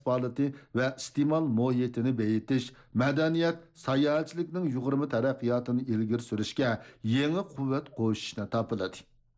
faoliyati va iste'mol muhitini beyitish, madaniyat, sayohatchilikning yuqori taraqqiyotini ilgari surishga yangi quvvat qo'shishni topiladi.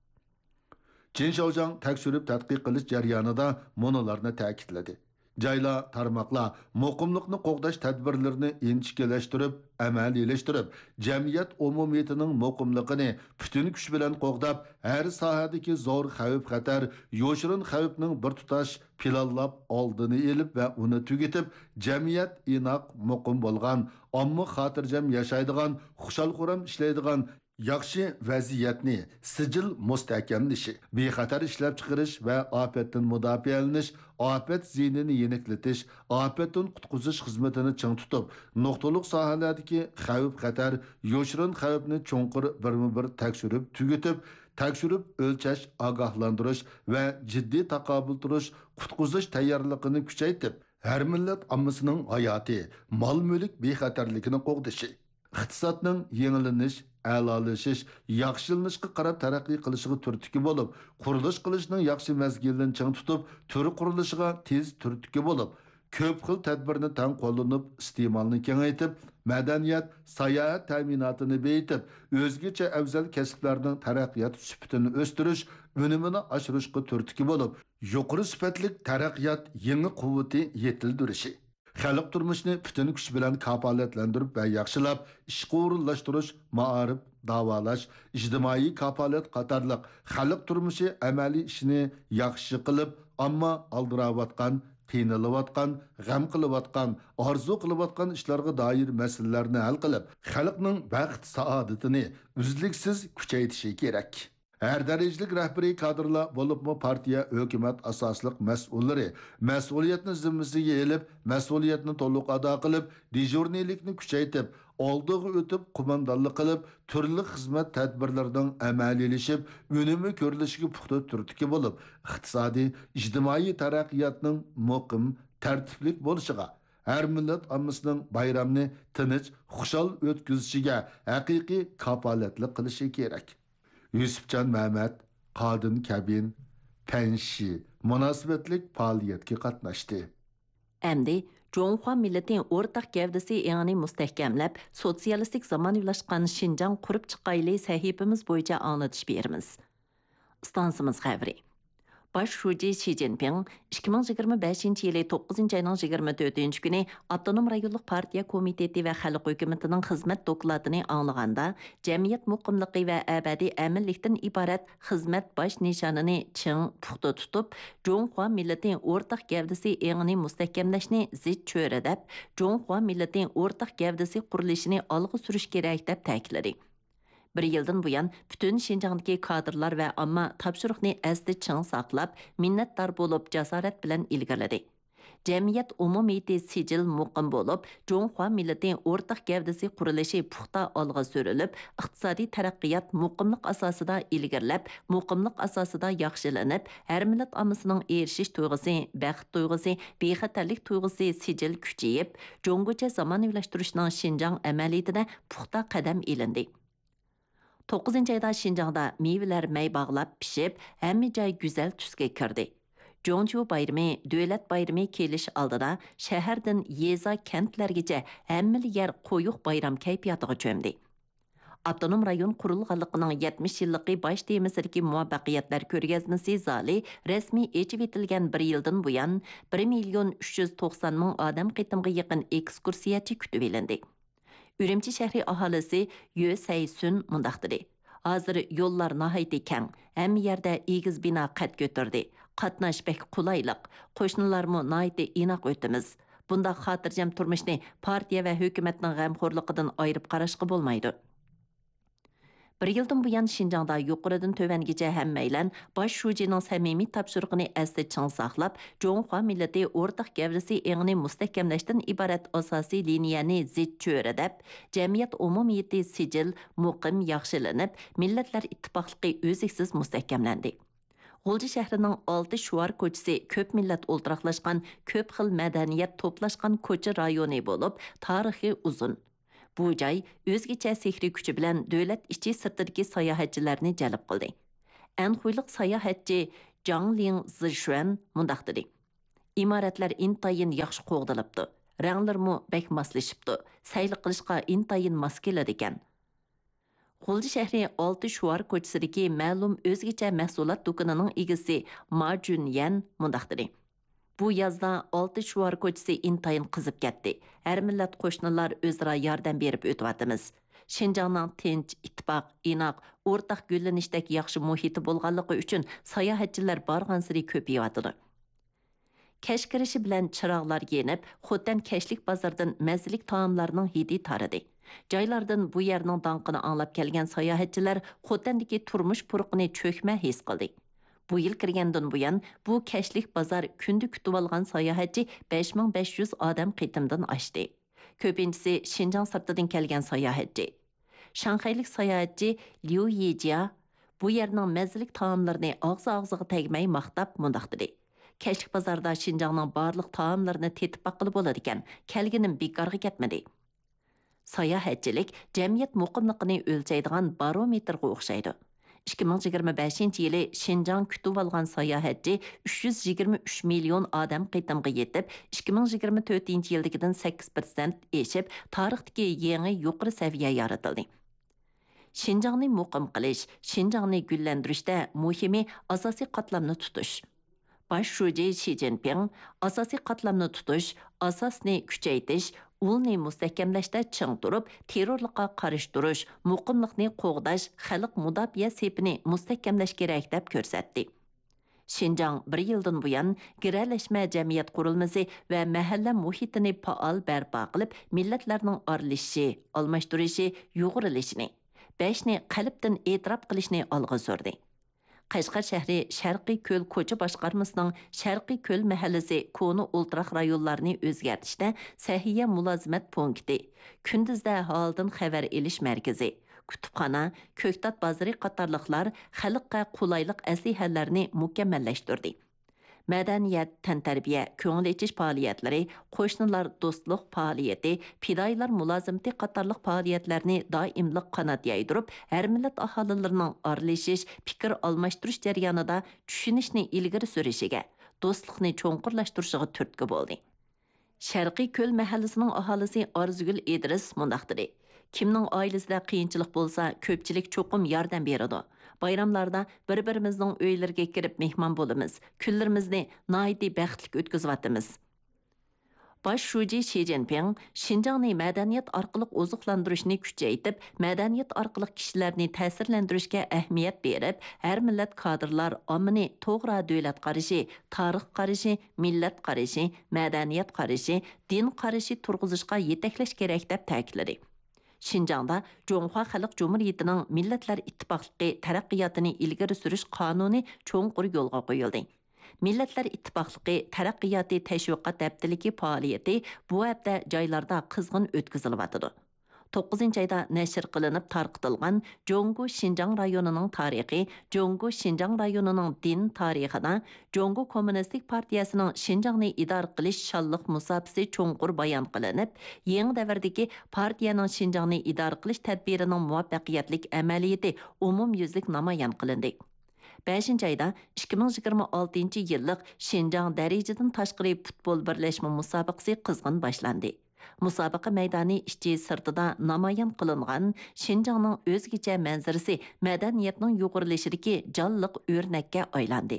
Çin tekshirib tadqiq qilish jarayonida monolarni ta'kidladi. Joylar, tarmoqlar muqimlikni qo'g'dash tadbirlarini inchikilashtirib, amaliyleştirib, jamiyat umumiyatining muqimligini butun kuch bilan qo'g'dab, har sohadagi zo'r xavf-xatar, yoshirin xavfning bir tutash planlab oldini elib va uni tugatib, jamiyat inoq muqim bo'lgan, omma xotirjam yashaydigan, xushal-xuram ishlaydigan yaxshi vaziyatni sijil mustahkamlashi, bexatar ishlab chiqarish va ofatdan mudofialanish, ofat ziynini yeniklatish, ofatdan qutqizish xizmatini ching tutib, nuqtaliq sohalardagi xavf-xatar, yoshirin xavfni cho'nqir birma-bir tekshirib, tugatib, tekshirib o'lchash, ogohlantirish va jiddiy taqobil turish, qutqizish tayyorligini kuchaytirib, har millat ommasining hayoti, mol-mulk bexatarligini qo'g'dishi, iqtisodning yengillanish, a'lolashish, yaxshilanishga qarab taraqqiy qilishiga turtki bo'lib, qurilish qilishning yaxshi mezgilini ching tutib, turi qurilishiga tez turtki bo'lib, ko'p xil tadbirni tang qo'llanib, iste'molni kengaytib, madaniyat, sayohat ta'minotini beyitib, o'zgacha afzal kasblarning taraqqiyot sifatini o'stirish, unumini oshirishga turtki bo'lib, yuqori sifatli taraqqiyot yangi quvvati yetildirishi, xalq turmushini butun kuch bilan kapolatlantirib va yaxshilab, ishga o'rinlashtirish, ma'arif, davolash, ijtimoiy kapolat qatorliq xalq turmushi amaliy ishini yaxshi qilib, ammo aldirayotgan, qiynalayotgan, g'am qilayotgan, orzu qilayotgan ishlarga doir masalalarni hal qilib, xalqning baxt saodatini uzluksiz kuchaytirishi kerak. Her derecelik rəhbəri kadrlar bo'libmi partiya, hökumət asasliq mas'ullari mas'uliyatni zimmasiga elib, mas'uliyatni to'liq ado qilib, dejurnilikni kuchaytirib, oldiga o'tib, qo'mondonlik qilib, turli xizmat tadbirlarining amaliylashib, unumi ko'rilishiga puxta turtki bo'lib, iqtisodiy, ijtimoiy taraqqiyotning muqim, tartiblik bo'lishiga, her millat ommasining bayramni tinch, xushal o'tkazishiga haqiqiy kapolatlik qilishi kerak. Yusufcan Mehmet, Kadın Kabin, Penşi, münasebetlik faaliyetki qatnaşdı. Әмді, Жоңхуа милләтен ортақ гәвдесі яғни мұстәхкәмләп, социалистик заманивлашқан Шинжаң құрып чыққайлы сәхипіміз бойынша аңлатыш беріміз. Stansımız xəbri. Baş şuji Xi Jinping 2025 yılı 9 ayının 24 günü Avtonom rayonluq partiya komiteti və xalq hökumətinin xizmət dokladını anlığanda, cəmiyyət muqimliqi və əbədi əminlikdən ibarət xizmət baş nişanını çiң puxta tutub, Jonghua millətin ortaq gəvdisi eğini müstəhkəmləşini zid çörədəb, Jonghua millətin ortaq gəvdisi qurilishini alğı sürüş kerak dəb təklədi. Bir yıldan buyan bütün Şinjan'daki kadrlar ve amma tapşırıqni əzdi çın saqlab, minnətdar bo'lib jasorat bilan ilgirledi. Cəmiyyət umumiyeti sicil muqim bo'lib, Jonghua milletining o'rtaq gavdasi qurilishi puxta olg'a surilib, iqtisodiy taraqqiyot muqimlik asosida ilgirlab, muqimlik asosida yaxshilanib, har millat ommasining erishish tuyg'usi, baxt tuyg'usi, bexatarlik tuyg'usi sicil kuchayib, Jongocha zamonaviylashtırishning Şinjan amaliyotida puxta qadam ilindi. 9 ayda Şinjan'da meyveler may bağlab pişib, həmmi joy güzel tüsge kirdi. Jonju bayrami, dövlət bayrami kelish aldida shahardan yeza kentlargacha həmmili yer qo'yuq bayram kayfiyatıga cho'mdi. Avtonom rayon qurilganligining 70 yillik bosh temasidagi muvaffaqiyatlar ko'rgazmasi zali rasmiy echib etilgan bir yildan buyon 1,390,000 odam qitimga yaqin ekskursiyachi kutib elindi. Ürümçi şəhri ahalisi Yö Seysun mundaq dedi. Hazır yollar nahaydi keng, hem yerde egiz bina qat götürdü. Qatnaş bək qulaylıq, qoşnularmı nahaydi inaq ötümüz. Bunda xatırcam turmuşni partiya və hökumətnin qəmxorluqıdan ayırıb qaraşqı bolmaydı. Bir yıldan buyan Şinjan'da yuqoridan tövəngice həmməylən baş şujining səmimi tapşırığını əsli çın saqlab, Jonghua milleti ortaq gəvrisi eğini müstəhkəmləşdən ibarət asasi liniyani zid çörədəb, cəmiyyət umumiyeti sicil, muqim yaxşılanıb, milletlər ittifaqlıqı özüksiz müstəhkəmləndi. G'ulji shahrining 6 shuvar ko'chasi ko'p millat o'ltiraqlashgan, ko'p xil madaniyat to'plashgan ko'cha rayoni bo'lib, tarixi uzun. Bu joy o'zgacha sehri kuchi bilan davlat ichi sirtidagi sayohatchilarni jalb qildi. Anxuyliq sayohatchi Zhang Ling Zishuan mundaq dedi. İmarətlər intayin yaxşı qoğdılıbdı. Rənglərmü bək maslışıbdı. Səyli qilishqa intayin mas keladi ekan. G'ulji shahri 6 Shuar ko'chasidagi ma'lum o'zgacha mahsulot do'konining egasi Ma Junyan mundaq dedi. Bu yazda 6 Shuar ko'chasi intayin qizib ketdi. Har millat qo'shnilar o'zaro yordam berib o'tyapmiz. Şinjanның tinch, ittifoq, inoq, o'rtaq gullanishdak yaxshi muhiti bo'lganligi uchun sayohatchilar borgan-sari ko'payyotidir. Kash kirishi bilan chiroqlar yenib, Xotan kashlik bozordan mazzilik taomlarning hidi taradi. Joylardan bu yerning danqini anglab kelgan sayohatchilar Xotandagi turmush puruqini cho'kma his qildi. Bu yil kirgandan buyon bu kashlik bozor kundi kutib olgan sayohatchi 5500 odam qitimdan oshdi. Ko'pinchisi Şinjan sirtidan kelgan sayohatchi. Shanxaylik sayohatchi Liu Yijia bu yerning mazzilik taomlarini og'zi-og'ziga tegmay maqtab mundaq dedi. Kashlik bozorda Şinjanning barliq taomlarini tetib baqqili bo'ladi ekan, kelginim bekorga ketmadi. Sayohatchilik jamiyat muqimligini o'lchaydigan barometrga o'xshaydi. 2025-yili Şinjan kutib olgan sayohatchi 323 million odam qitimga yetib, 2024-yildagidan 8% eshib, tarixdagi yangi yuqori saviya yaratildi. Şinjanni muqim qilish, Şinjanni gullantirishda muhimi asosiy qatlamni tutish. Baş şuji Xi Jinping asosiy qatlamni tutish, asosni kuchaytirish, ulni mustahkamlashda ching turib, terrorlikqa qarshi turish, muqimlikni qo'g'dash, xalq mudofaa sepini mustahkamlash kerak deb ko'rsatdi. Şinjan bir yildan buyon giralashma jamiyat qurilmasi va mahalla muhitini faol barpo qilib, millatlarning aralashishi, almashtirishi, yo'g'rilishini, beshni qalbdan e'tirof qilishni olg'a surdi. Qashqar shahri Sharqiy ko'l ko'cha boshqarmasining Sharqiy ko'l mahallasi koni o'ltiraq rayonlarini o'zgartishda sahiya mulozimat punkti, kunduzda holdan xabar elish markazi, kutubxona, ko'ktat bozori qatorliqlar xalqqa qulaylik aslihalarni mukammallashtirdi. Madaniyat, tantarbiya, ko'ngil ichish faoliyatlari, qo'shnilar do'stlik faoliyati, fidoyilar mulozimati qatorliq faoliyatlarni doimliq qanot yaydirib, har millat aholilarining aralashish, fikr almashtirish jarayonida tushunishni ilgari surishiga, do'stlikni cho'nqurlashtirishiga turtki bo'ldi. Sharqiy ko'l mahallasining aholisi Arzugul Idris mundaq dedi. Kimning oilasida qiyinchilik bo'lsa, ko'pchilik cho'qim yordam beradi. Bayramlarda bir-birimizning uylariga kirib mehmon bo'lamiz. Kunlarimizni noiti baxtli o'tkazyapmiz. Baş şuji Xi Jinping Şinjanni madaniyat orqali oziqlantirishni kuchaytirib, madaniyat orqali kishilarni ta'sirlantirishga ahamiyat berib, har millat kadrlar omini to'g'ri davlat qarashi, tarix qarashi, millat qarashi, madaniyat qarashi, din qarashi turg'izishga yetaklash kerak deb ta'kidladi. Şinjanda Jonghua Xalq Cumhuriyetining Millatlar Ittifoqligi taraqqiyotini ilgari surish qonuni cho'nqur yo'lga qo'yildi. Millatlar Ittifoqligi taraqqiyoti tashviqot haftaligi faoliyati bu hafta joylarda qizg'in o'tkazilyapti. 9-ayda nashr qilinib tarqitilgan Jongu Şinjan rayonining tarixi, Jongu Şinjan rayonining din tarixida Jongu Kommunistik partiyasining Şinjanni idora qilish shonliq musofasi cho'nqur bayon qilinib, yangi davrdagi partiyaning Şinjanni idora qilish tadbirining muvaffaqiyatli amaliyati umumyuzlik namoyon qilindi. 5-ayda 2026-yillik Şinjan darajadan tashqari futbol birlashma musobaqasi qizg'in boshlandi. Musobaqa maydoni ichi sirtida namoyon qilingan Şinjanning o'zgacha manzarasi madaniyatning yuqorilishidagi jonliq o'rnakka aylandi.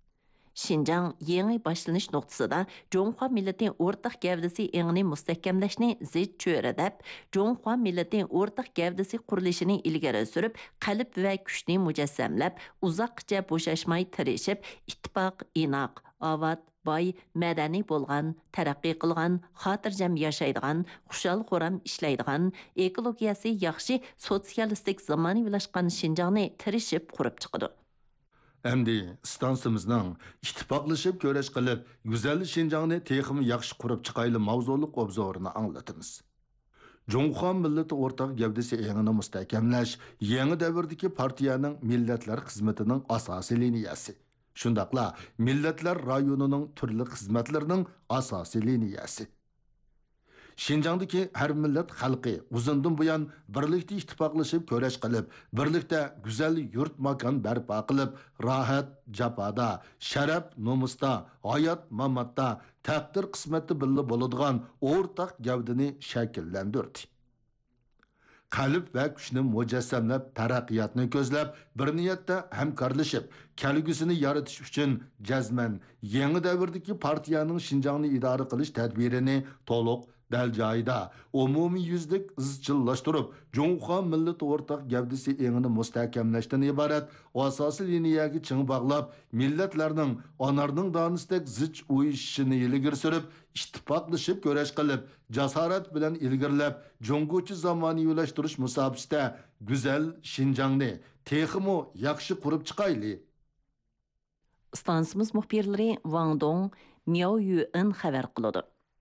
Şinjan yangi boshlanish nuqtasida Jonghua millati o'rtaq gavdasi engini mustahkamlashni zid cho'radab, Jonghua millati o'rtaq gavdasi qurilishini ilgari surib, qalb va kuchni mujassamlab, uzoqcha bo'shashmay tirishib, ittifoq, inoq, ovat, boy, madaniy bo'lgan, taraqqiy qilgan, xotirjam yashaydigan, xushal-xuram ishlaydigan, ekologiyasi yaxshi, sotsialistik zamonaviylashgan Şinjanni tirishib qurib chiqadi. Әмді станцымызның ittifoqlashib ko'rish qilib, güzel Şinjanni texmi yaxshi qurib chiqayli mavzuliq obzorini anglatamiz. Jonghua millati o'rtaq gavdasi engini mustahkamlash yangi davrdagi partiyaning millatlar xizmatining asosiy liniyasi. Shundaqla millatlar rayonining turli xizmatlarining asosiy liniyasi. Şinjandagi har millat xalqi uzundan buyon birlikda ittifoqlashib kurash qilib, birlikda go'zal yurt makon barpo qilib, rohat jafoda, sharaf nomusda, hayot mamatda, taqdir qismati billa bo'ladigan o'rtaq gavdini shakllantirdi. Qalb va kuchni mujassamlab, taraqqiyotni ko'zlab, bir niyatda hamkorlashib, kelgusini yaratish uchun jazman yangi davrdagi partiyaning Şinjanni idora qilish tadbirini to'liq dal joyida umumiy yuzlik izchillashtirib, Jonghua millat o'rtaq gavdasi engini mustahkamlashdan iborat asosiy liniyaga ching bog'lab, millatlarning onarning donisidek zich uyushishini ilgari surib, ittifoqlashib kurash qilib, jasorat bilan ilgirlab, Jonguchi zamoniylashtirish musobaqasida go'zal Şinjanni texmo yaxshi qurib chiqayli. Stansimiz muxbirlari Wang Dong, Miao Yuan xabar qiladi.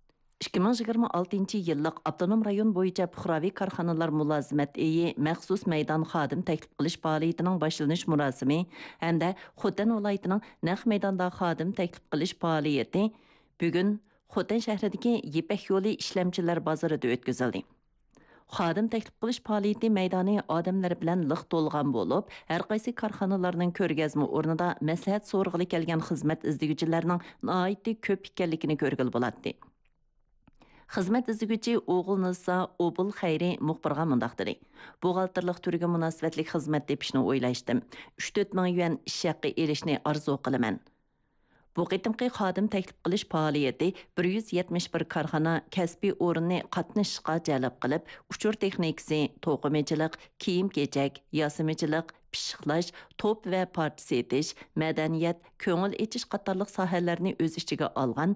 2026 yillik avtonom rayon bo'yicha puhraviy korxonalar mulozimat eyi maxsus maydon xodim taklif qilish faoliyatining boshlanish murosimi hamda Xotan viloyatining naq maydonda xodim taklif qilish faoliyati bugun Xotan shahridagi Yipak yo'li ishlamchilar bozorida o'tkazildi. Xodim taklif qilish faoliyati maydoni odamlar bilan liq to'lgan bo'lib, har qaysi korxonalarning ko'rgazma o'rnida maslahat so'rg'ili kelgan xizmat izlaguvchilarning nihoyatda ko'p ekanligini ko'rgil bo'ladi. Xizmat izlaguvchi o'g'il Nisa Obul Xayri muxbirga mundaq dedi. Buğaltırlıq türüge münasibətlik xizmat depishni o'ylashdim. 3-4 ming yuan ish haqi erishni arzu qilaman. Bu qitimqi xodim taklif qilish faoliyati 171 korxona kasbiy o'rinni qatnashishga jalb qilib, uchur texnikasi, to'qimachilik, kiyim-kechak, yasimichilik, pishiqlash, to'p va partiya etish, madaniyat, ko'ngil echish qatorliq sohalarni o'z ichiga olgan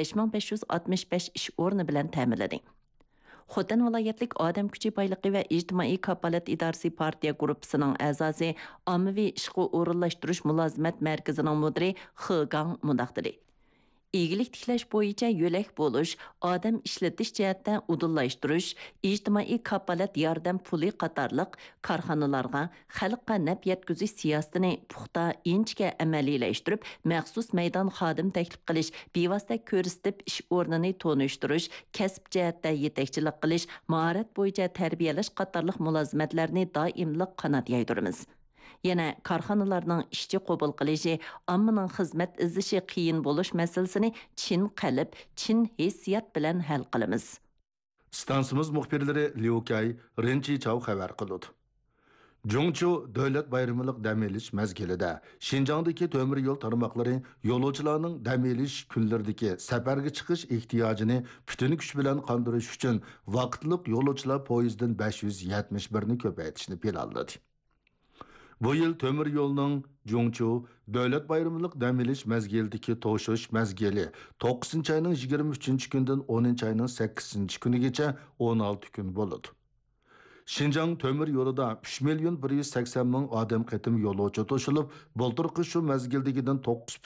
5565 ish o'rni bilan ta'minladi. Xotan viloyatlik odam kuchi boyligi va ijtimoiy kafolat idorasi partiya guruhisining a'zosi, ommaviy ishga o'rinlashtirish mulozimat markazining mudiri Xigang mundaq dedi. İyilik tiklash bo'yicha yo'lak bo'lish, odam ishlatish jihatdan udullashtirish, ijtimoiy kafolat yordam puli qatorliq korxonalarga xalqqa naf yetkazish siyosatini puxta inchga amaliylashtirib, maxsus maydon xodim taklif qilish, bevosita ko'rsatib ish o'rnini to'nishtirish, kasb jihatda yetakchilik qilish, mahorat bo'yicha tarbiyalash qatorliq mulozimatlarni doimliq qanot yaydiramiz. Yana korxonalarning ishchi qabul qilishi, ommaning xizmat izlashi qiyin bo'lish masalasini chin qalb, chin hissiyat bilan hal qilamiz. Stansimiz muxbirlari Liu Kai, Renchi Chao xabar qildi. Jongchu davlat bayramlik dam olish mezgilida Şinjandagi temir yo'l tarmoqlari yo'lovchilarning dam olish kunlaridagi safarga chiqish ehtiyojini butun kuch bilan qondirish uchun vaqtliq yo'lovchilar poyezdidan 571 ni ko'paytirishni planladi. Bu yıl temir yolunun Jongchu davlat bayramlik dam olish mezgilidagi to'shish mezgili 9 ayning 23 kundan 10 ayning 8 kunigacha 16 kun bo'ladi. Şinjan temir yolida 3 milyon 180 ming odam qatim yo'lovchi to'shilib, bulturqi shu mezgildagidan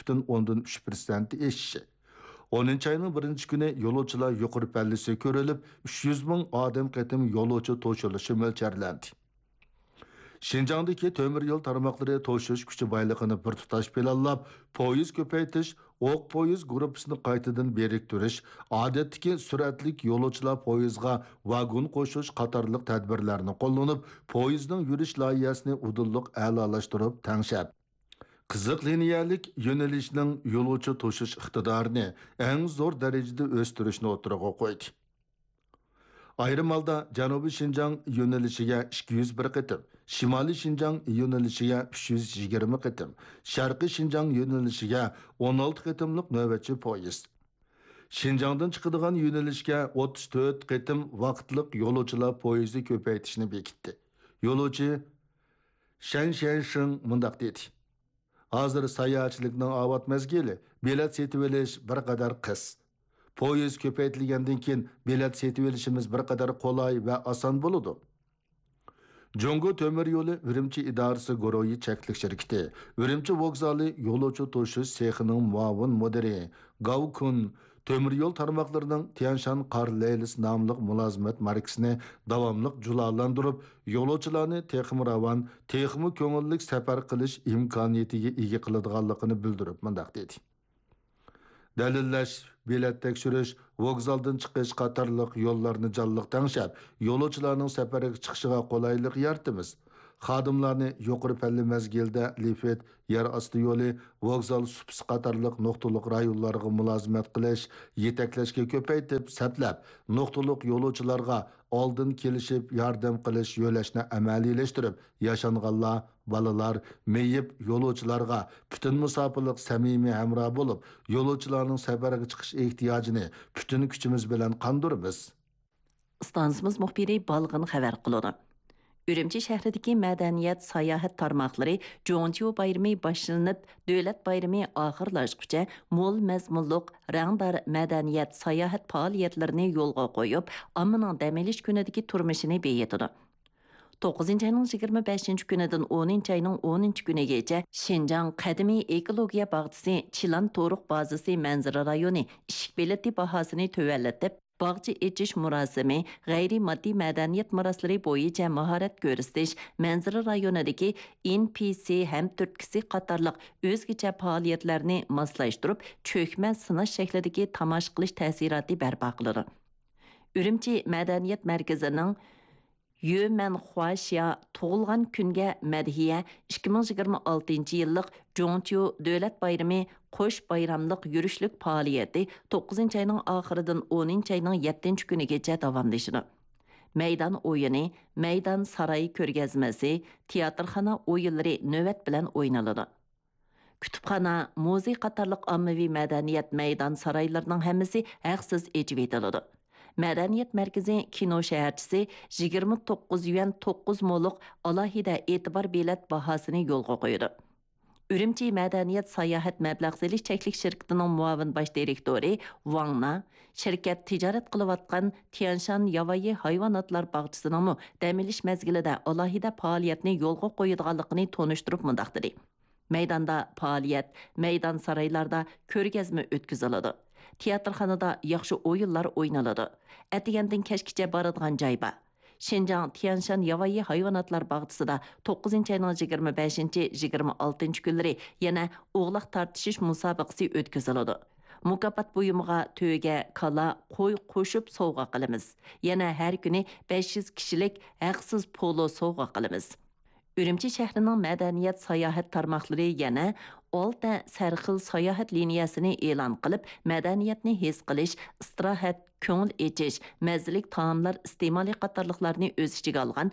9,3% eshishi. 10 ayning 1 kuni yo'lovchilar yuqori pallisi ko'rilib, 300 ming odam qatim yo'lovchi to'shilishi mo'ljallanadi. Şinjandagi temir yo'l tarmoqlari to'shish kuchi boyligini bir tutash planlab, poyez ko'paytirish, o'q poyez guruhini qaytadan beriktirish, odatdagi suratlik yo'lovchilar poyezga vagon qo'shish qatorliq tadbirlarni qo'llanib, poyezning yurish loyihasini udulliq a'lolashtirib, tangshab qiziq liniyalik yo'nalishning yo'lovchi to'shish iqtidorini eng zo'r darajada o'stirishni o'tirg'a qo'ydi. Ayrim holda Janubiy Şinjan yo'nalishiga 201 qitim, Shimoliy Şinjan yo'nalishiga 320 qitim, Sharqiy Şinjan yo'nalishiga 16 qitimlik navbatchi poyezd. Şinjandan chiqadigan yo'nalishga 34 qitim vaqtliq yo'lovchilar poyezdi ko'paytirishni bekitdi. Yo'lovchi Shan Sheng mundaq dedi. Hozir sayohatchilikning avvat mezgili, bilet setib olish bir qadar qis. Poyez ko'paytirilgandan keyin bilet setib olishimiz bir qadar qulay va oson bo'ladi. Jongo temir yo'li Urumchi idorasi guruhi cheklik shirkati, Urumchi vokzali yo'lovchi to'shish sexining muavin mudiri Gao Kun temir yo'l tarmoqlarining Tianshan Qor Leylis nomli mulozimat markasini davomli julalantirib, yo'lovchilarni texmi ravon, texmi ko'ngillik safar qilish imkoniyatiga ega qiladiganligini bildirib, mundaq dedi. Dalillash, bilet tekshirish, vokzaldan chiqish qatorliq yo'llarni jonliq tangshab, yo'lovchilarning safariga chiqishiga qulaylik yaratamiz. Xodimlarni yuqori palli mezgilda lifet, yer osti yo'li, vokzal supsi qatorliq nuqtaliq rayonlarga mulozimat qilish, yetaklashga ko'paytib, saplab, nuqtaliq yo'lovchilarga oldin kelishib yordam qilish yo'lashni amaliyleştirib, yaşanğanlar, balalar, meyip yo'lovchilarga bütün musafirlik samimiy hamroh bo'lib, yo'lovchilarning safarga chiqish ehtiyojini bütün kuchimiz bilan qandurimiz. Stansımız muxbiri balğın xəbər qılıdı. Ürümçi şəhridəki mədəniyyət, sayahat tarmaqları Jonjiu bayramı başlanıb, dövlət bayramı axırlaşqıca mol məzmunluq, rəngdar mədəniyyət, sayahat fəaliyyətlərini yolğa qoyub, ammanın dəməliş günədəki turmuşunu beyitidir. 9-cı ayının 25-ci günüdən 10-cı ayının 10-cı günəgəcə Şinjan qədimi ekologiya bağçısı Çilan Toruq bazısı mənzara rayonu işik bileti bahasını tövəllətib, bağçı eçiş murasimi, g'ayri-moddiy madaniyat miraslari bo'yicha mahorat ko'rsatish, manzara rayonidagi NPC ham turtkisi qatorliq o'zgacha faoliyatlarni moslashtirib, cho'kma sinash shaklidagi tomosha qilish ta'siroti barpo qiladi. Urumchi madaniyat markazining Yömen Xuaxia tug'ilgan kunga madhiya 2026 yillik Jonjiu Davlat bayrami qo'sh bayramlik yurishlik faoliyati 9 ayning oxiridan 10 ayning 7 kunigacha davomlashadi. Meydan o'yini, Meydan saroyi ko'rgazmasi, teatrxona o'yinlari navbat bilan o'ynaladi. Kutubxona, muzey qatorliq ommaviy madaniyat Meydan saroylarining hammasi haqsiz echib etiladi. Мәдәниет мәркәзе кино шәһәрчесе 29 yuan 9 молық алахида e'tibor bilet bahasını yolga qo'ydi. Ürümçi Мәдәниет Sayahat Məbləğ Seliş Çəklik şirkətinin muavin baş direktori Wangna, şirkət ticaret qılıbatqan Tianshan Yavayi hayvanatlar bağçısının dəmiliş məzgilida alahida fəaliyyətini yolga qoyduğanlığını tonuşdurup mındaqdır. Meydanda fəaliyyət, meydan saraylarda körgəzmə ötküzülüdü. Teatrxanada yaxşı oyunlar oynaladı. Ətigəndin kəşkiçə barıdğan cayba. Şinjan Tianshan Yavayi hayvanatlar bağçısıda 9 ayının 25-26 günləri yana oğlaq tartışış musabaqası ötküzülüdü. Mukafat buyumuğa töge, kala, qo'y qo'shib sovg'a qilamiz. Yana hər günü 500 kishilik haqsız polo sovg'a qilamiz. Ürümçi şəhərinin mədəniyyət sayahat tarmaqları yana 6 sərxil sayahat liniyasını elan qılıb, mədəniyyətni his qilish, istirahat, көңіл ечеш, мәзілік таамлар истемали қатарлықларыны өз ішіге алған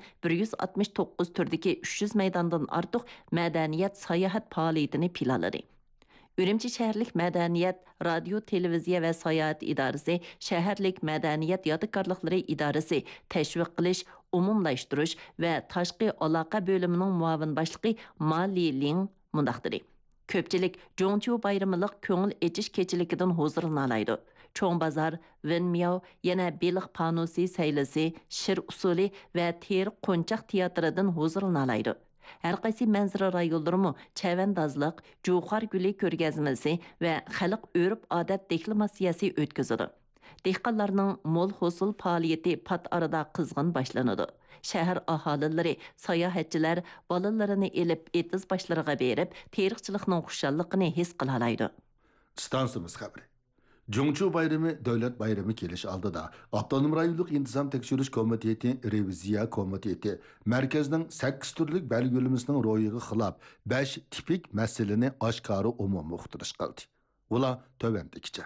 169 түрдегі 300 майдандан артық мәдәниет саяхат фаалиетini planladı. Ürümçi şəhərlik mədəniyyət, radio, televiziya və sayahat idarəsi, şəhərlik mədəniyyət yadikarlıqları idarəsi təşviq qilish, umumlaşdırış və taşqi alaqa bölümünün muavin başlığı Ma Li Ling mundaqdır. Köpçilik Jonjiu bayramılıq көңіл ечиш keçilikidən huzurlanalaydı. Çoğ bazar, Vinmiao, yana Beliq panosi saylasi, Şir usuli və Ter Qonçaq teatridan huzurlanalaydı. Hər qaysi mənzara rayonlarımı çəvəndazlıq, Cuxar Gülü körgəzməsi və xalq örüp adət deklamasiyası ötküzüdü. Dehqanlarının mol hosul fəaliyyəti pat arada qızğın başlanıdı. Şəhər ahaliləri, sayahatçılar balalarını elib etiz başlarına berib, tarixçiliqning xuşallığını his qılalaydı. Stansımız xəbəri. Jonjiu bayramı davlat bayramı kelish oldida Avtonom rayonluq intizom tekshirish komiteti, reviziya komiteti markazning 8 turlik belgilamasining ro'yiga xilof 5 tipik masalani oshkora umumiy uqtirish qildi. Ular tovandikicha.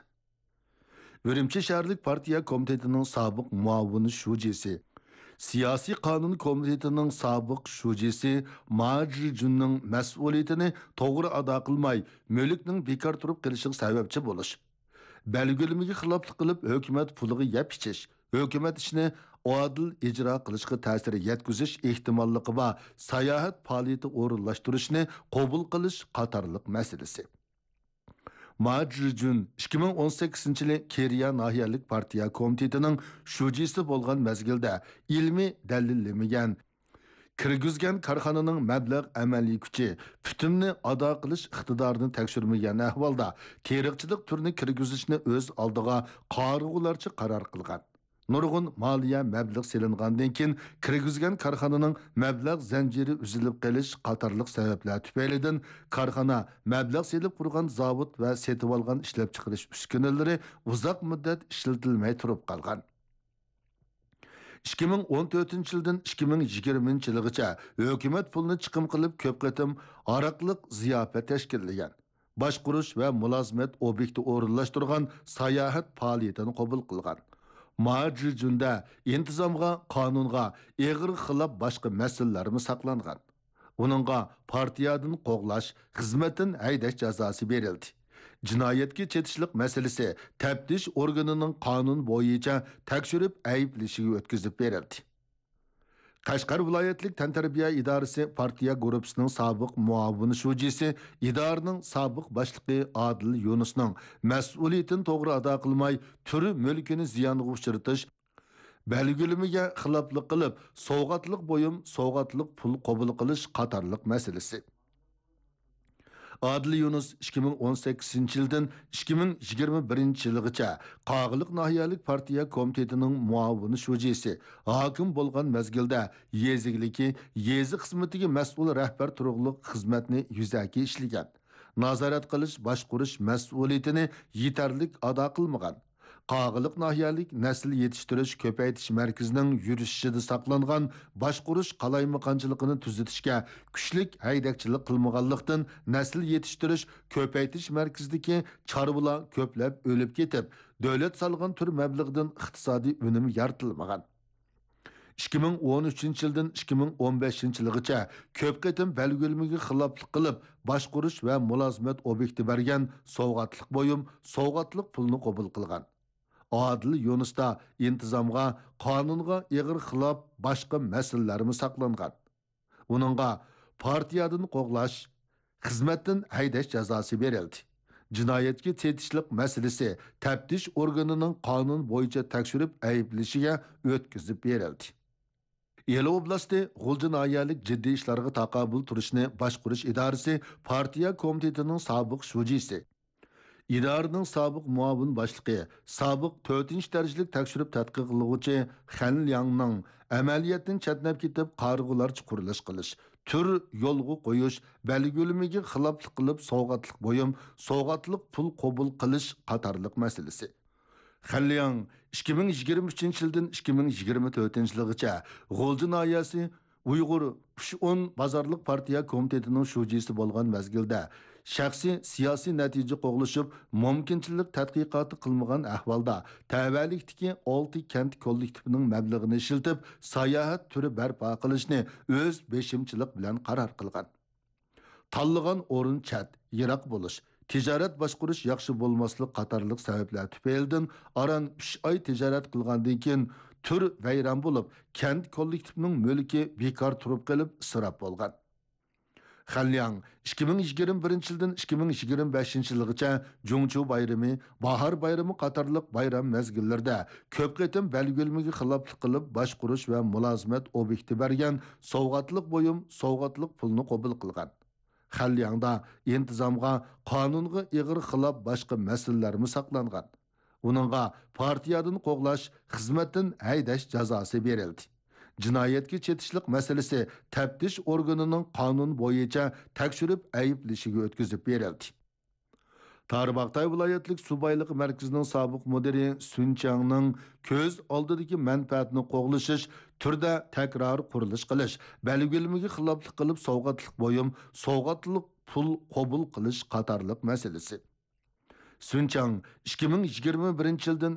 Ürümçi shaharlik partiya komitetining sobiq muavin shujisi, siyosiy qonun komitetining sobiq shujisi Ma Zhijunning mas'uliyatini to'g'ri ado qilmay, mulkning bekor turib kelishiga sababchi bo'lish. Belgilimiga xiloflik qilib, hukumat puliga yeb ichish, hukumat ishini adil ijro qilishga ta'sir yetkazish ehtimolligi va sayohat faoliyati o'rinlashtirishni qabul qilish qatorliq masalasi. Ma Zhijun 2018-yili Keriya nahiyalik partiya komitetining shujisi bo'lgan mezgilda ilmiy dalillamagan kirgizgan korxonaning mablag' amaliy kuchi putumni ado qilish iqtidorini tekshirmagan ahvolda teriqchilik turini kirgizishni o'z oldiga qarg'ularcha qaror qilgan. Nurg'un moliya mablag' selingandan keyin kirgizgan korxonaning mablag' zanjiri uzilib qolish qatorliq sabablar tufaylidan korxona mablag' selib qurgan zavod va setib olgan ishlab chiqarish uskunalari uzoq muddat ishlatilmay turib qolgan. 2014 yildan 2020 yilgacha hukumat pulni chiqim qilib ko'p qatim aroqliq ziyofat tashkillagan. Boshqurish va mulozimat obyekti o'rinlashtirgan sayohat faoliyatini qabul qilgan. Majijunda intizomga, qonunga eg'ir xilof boshqa masalalarmi saqlangan. Uningga partiyadan qo'g'lash, xizmatdan haydash jazosi berildi. Jinoyatga chetishlik masalasi taftish organining qonun bo'yicha tekshirib ayblashiga o'tkazib berildi. Qashqar viloyatlik tantarbiya idorasi partiya guruhisining sobiq muavini shujisi, idoraning sobiq boshlig'i Adil Yunusning mas'uliyatini to'g'ri ado qilmay, turi mulkini ziyonga uchratish belgilimiga xiloflik qilib, sovg'atlik bo'yim, sovg'atlik pul qabul qilish qatorliq masalasi. Adil Yunus 2018 yildan 2021 yilgacha Qog'iliq nahiyalik partiya komitetining muavini shujisi, hokim bo'lgan mezgilda yezigliki, yezi xizmatiga mas'ul rahbar turug'liq xizmatni yuzaki ishlagan. Nazorat qilish, boshqurish mas'uliyatini yetarlik ado qilmagan. Qog'iliq nahiyalik nasl yetishtirish ko'paytirish markazining yurishida saqlangan boshqurish qalaymaqonchiligini tuzatishga kuchlik haydakchilik qilmaganlikdan nasl yetishtirish ko'paytirish markazidagi chorvalar ko'plab o'lib ketib, davlat solgan tur mablag'idan iqtisodiy unum yaratilmagan. 2013 yildan 2015 yilgacha ko'p qatim belgilimiga xiloflik qilib, boshqurish va mulozimat obyekti bergan sovg'atlik bo'yim, sovg'atlik pulni qabul qilgan. Adil Yunusda intizomga, qonunga eg'ir xilof boshqa masalalarmi saqlangan. Uningga partiyadan qo'g'lash, xizmatdan haydash jazosi berildi. Jinoyatga chetishlik masalasi taftish organining qonun bo'yicha tekshirib ayblashiga o'tkazib berildi. Eli oblasti G'ulji nahiyalik jiddiy ishlarga taqobil turishni boshqurish idorasi partiya komitetining sobiq shujisi, idoraning sobiq muavin boshlig'i, sobiq 4-darajalik tekshirib tadqiq qiluvchi Xan Liangning amaliyotdan chatnab ketib qarg'ularcha qurilish qilish, tur yo'lga qo'yish, belgilimiga xiloflik qilib sovg'atlik bo'yim, sovg'atlik pul qabul qilish qatorliq masalasi. Xan Liang 2023 yildan 2024 yilgacha G'ulji nahiyasi Uyg'ur 10 bozorlik partiya komitetining shujisi bo'lgan mezgilda shaxsiy siyosiy natija qo'g'lishib, mumkinchilik tadqiqoti qilmagan ahvolda tavallikdagi 6 kent kollektivining mablag'ini ishlatib, sayohat turi barpo qilishni o'z beshimchilik bilan qaror qilgan. Tanlagan o'rin chat, yiroq bo'lish, tijorat boshqurish yaxshi bo'lmaslik qatorliq sabablar tufaylidan aran 3 oy tijorat qilgandan keyin tur vayron bo'lib, kent kollektivining mulki bekor turib qolib, isrof bo'lgan. Xan Liang 2021 yildan 2025 yilgacha Jungchu bayrami, bahor bayrami qatorliq bayram mezgillarida ko'p qatim belgilimiga xiloflik qilib, boshqurish va mulozimat obyekti bergan sovg'atlik bo'yim, sovg'atlik pulni qabul qilgan. Xan Liangda intizomga, qonunga eg'ir xilof boshqa masalalarmi saqlangan. Uningga partiyadan qo'g'lash, xizmatdan haydash jazosi berildi. Jinoyatga chetishlik masalasi taftish organining qonun bo'yicha tekshirib ayblashiga o'tkazib berildi. Tarbaqtay viloyatlik subayliq markazining sobiq mudiri Sun Changning ko'z oldidagi manfaatni qo'g'lishish, turda takror qurilish qilish, belgilimiga xiloflik qilib sovg'atlik bo'yim, sovg'atlik pul qabul qilish qatorliq masalasi. Sun Chang 2021 yildan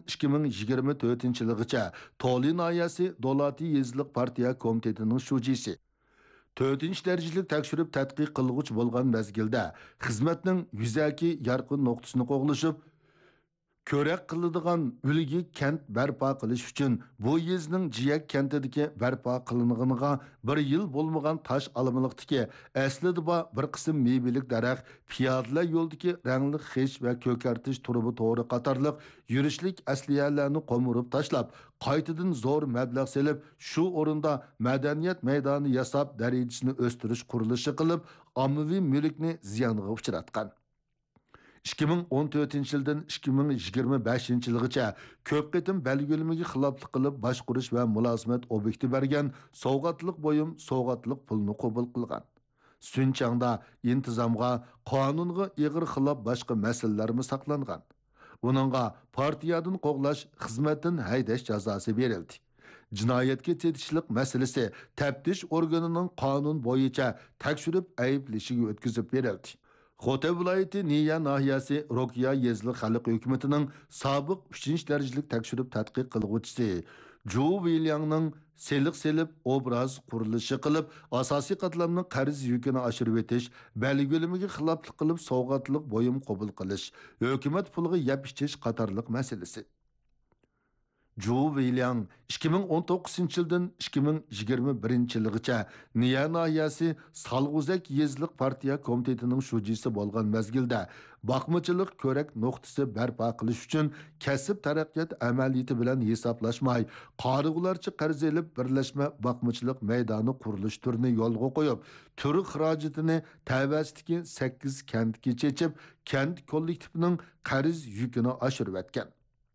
2024 yilgacha Toli nahiyasi Dolati yezliq partiya komitetining shujisi, 4-darajalik tekshirib tadqiq qilg'uch bo'lgan mezgilda xizmatning yuzaki yarqin nuqtasini qo'g'lishib, ko'rak qiladigan ulgi kent barpo qilish uchun bu yezning Jiyak kentidagi barpo qilinganiga 1 yil bo'lmagan tosh alimliqdagi aslida bir qism meyvelik daraxt, piyodalar yo'ldagi rangli xish va ko'kartish turbi to'g'ri qatorliq yurishlik asliyalarni qo'murib tashlab, qaytadan zo'r mablag' selib, shu o'rinda madaniyat maydoni yasab darajasini o'stirish qurilishi qilib, ommaviy mulkni ziyonga uchratgan. 2014 yildan 2025 yilgacha ko'p qitim belgilamasiga xiloflik qilib boshqurish va mulozimat obyekti bergan sovg'atliq bo'yim sovg'atliq pulni qabul qilgan. Sunchangda intizomga, qonunga ig'ir xilof boshqa masalalarmi saqlangan. Uningga partiyadan qo'g'lash, xizmatdan haydash jazosi berildi. Jinoyatga chetishlik masalasi taftish organining qonun bo'yicha tekshirib ayblashiga o'tkazib berildi. Xotay viloyati Niya nahiyasi Rokiya yezli xalq hukumatining sobiq 3-darajalik tekshirib tadqiq qilguvchisi Ju Vilyangning seliq selib obraz qurilishi qilib, asosiy qatlamning qarz yukini oshirib o'tish, belgilamaga xiloflik qilib sovg'atliq bo'yim qabul qilish, hukumat puliga yap ichish qatorliq masalasi. Ju Vilyang 2019 yildan 2021 yilgacha Niya nahiyasi Salg'uzak yezliq partiya komitetining shujisi bo'lgan mezgilda baqmachilik ko'rak nuqtasi barpo qilish uchun kasb taraqqiyot amaliyoti bilan hisoblashmay, qarig'ularcha qarz elib birlashma baqmachilik maydoni qurilish turini yo'lga qo'yib, turi xarajatini tavasidagi 8 kentga chechib, kent kollektivining qarz yukini oshirib o'tgan.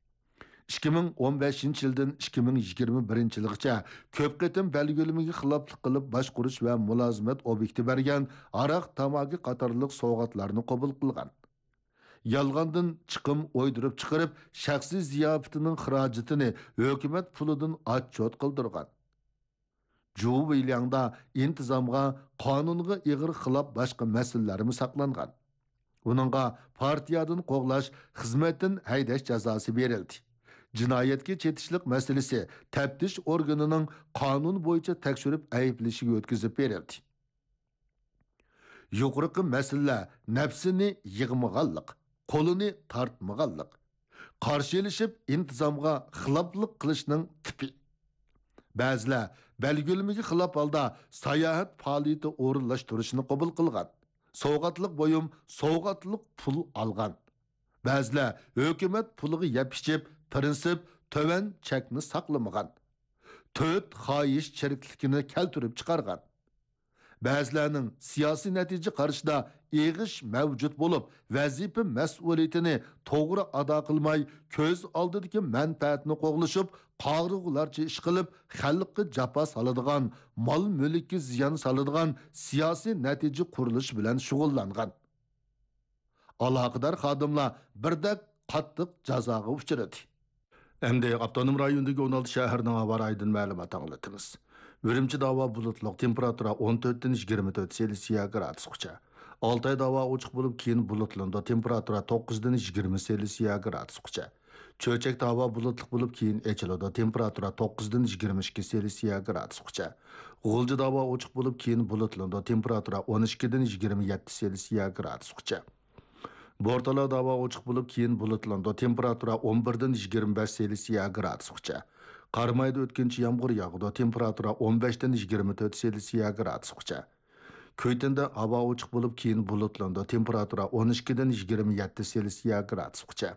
2015 yildan 2021 yilgacha ko'p qitim belgilamaga xiloflik qilib boshqurish va mulozimat obyekti bergan aroq tamagi qatorliq sovg'atlarni qabul qilgan. Yolg'ondan chiqim o'ydirib chiqarib, shaxsiy ziyofatining xarajatini hukumat pulidan отчет qildirgan. Ju Vilyangda intizomga, qonunga ig'ir xilof boshqa masalalarmi saqlangan. Uningga partiyadan qo'g'lash, xizmatdan haydash jazosi berildi. Jinoyatga chetishlik masalasi taftish organining qonun bo'yicha tekshirib ayblashiga o'tkazib berildi. Yuqorqi masala nafsini yig'maganlik, qo'lini tortmaganlik, qarshilashib intizomga xiloflik qilishning tipi. Ba'zilar belgilamaga xilof holda sayohat faoliyati o'rinlashtirishni qabul qilgan. Sovg'atliq bo'yim, sovg'atliq pul olgan. Ba'zilar hukumat puliga yapishib prinsip töven chekni saqlamagan. 4 xoyish chiriklikini keltirib chiqargan. Ba'zilarning siyosiy natija qarshida eg'ish mavjud bo'lib, vazifa mas'uliyatini to'g'ri ado qilmay, ko'z oldidagi manfaatni qo'g'lishib, qarg'ularcha ish qilib, xalqqa jafo soladigan, mol-mulkka ziyon soladigan siyosiy natija qurilish bilan shug'ullangan. Aloqador xodimlar birdak qattiq jazoga uchradi. Endi avtonom rayondagi 16 shaharning havo rayonidan ma'lumot anglatamiz. Ürümçi dava bulutluq, temperatura 14-24 Selsiya gradusgacha. Altay dava ochiq bo'lib, keyin bulutlanda temperatura 9-20 Selsiya gradusgacha. Cho'chak dava bulutluq bo'lib, keyin echilada temperatura 9-22 Selsiya gradusgacha. G'ulji dava ochiq bo'lib, keyin bulutlanda temperatura 12-27 Selsiya gradusgacha. Bortala dava ochiq bo'lib, keyin bulutlanda temperatura 11-25 Selsiya gradusgacha. Qarmayda o'tkinchi yomg'ir yog'di, temperatura 15-24 Selsiya gradusgacha. Ko'ytinda havo ochiq bo'lib, keyin bulutlanda temperatura 12-27 Selsiya gradusgacha.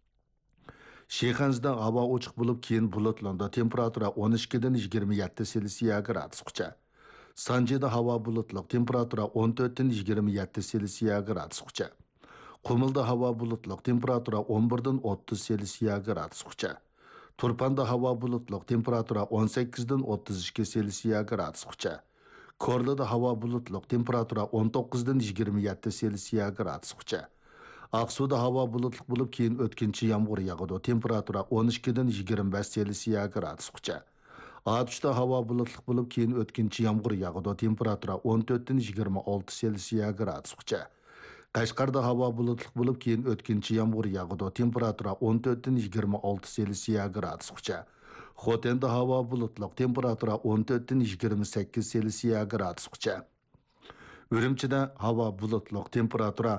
Shexanzda havo ochiq bo'lib, keyin bulutlanda temperatura 12-27 Selsiya gradusgacha. Sanjida havo bulutliq, temperatura 14-27 Selsiya gradusgacha. Qumulda havo bulutliq, temperatura 11-30 Selsiya gradusgacha. Turpanda havo bulutliq, temperatura 18-32 Selsiya gradusgacha. Korlada havo bulutliq, temperatura 19-27 Selsiya gradusgacha. Aqsuda havo bulutliq bo'lib, keyin o'tkinchi yomg'ir yog'di, temperatura 12-25 Selsiya gradusgacha. Atishda havo bulutliq bo'lib, keyin o'tkinchi yomg'ir yog'di, temperatura 14-26 Selsiya gradusgacha. Qashqarda havo bulutliq bo'lib, keyin o'tkinchi yomg'ir yog'di, temperatura 14-26 Selsiya gradusgacha. Xotenda havo bulutliq, temperatura 14-28 Selsiya gradusgacha. Ürümchida havo bulutliq, temperatura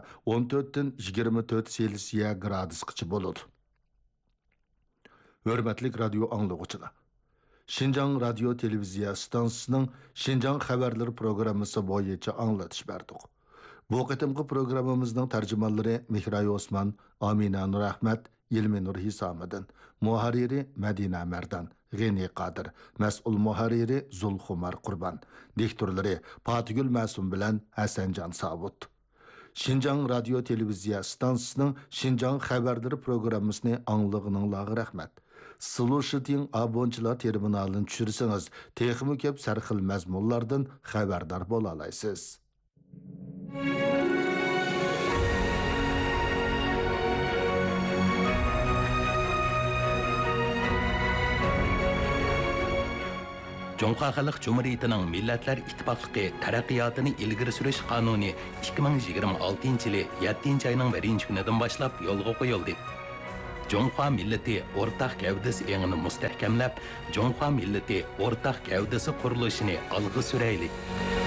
14-24 Selsiya gradusgacha bo'ladi. Hurmatli radio anglovchilar, Şinjan radio televiziya stansiyasining Şinjan xabarlari programmasi bo'yicha anglatish berdik. Bu qitimqi programmamizning tarjimonlari Mehray Osman, Amina Nur Ahmad, Yilmi Nur Hisomiddin, muharriri Madina Mardan, G'ani Qodir, mas'ul muharriri Zulxumar Qurban, diktorlari Fatgul Ma'sum bilan Hasanjon Sabut. Şinjan Radio Televiziya stansiyasının Şinjan xəbərləri proqrammasını anlığınızға rəhmət. Слушатин abonchilar terminalini tushirsangiz, texmi ko'p sarxil mazmunlardan xabardor bo'la olasiz. Жоңқа Халық Cumhuriyeti'nin Milletler İttifaqlığı taraqqiyatını ilgiri sürüş kanuni 2026 yılı 7 ayının 1 günüden başlap yolga qo'yildi. Жоңқа milleti ortaq gavdasi engini mustahkamlab, Жоңқа milleti ortaq gavdasi qurilishini algı süreyli.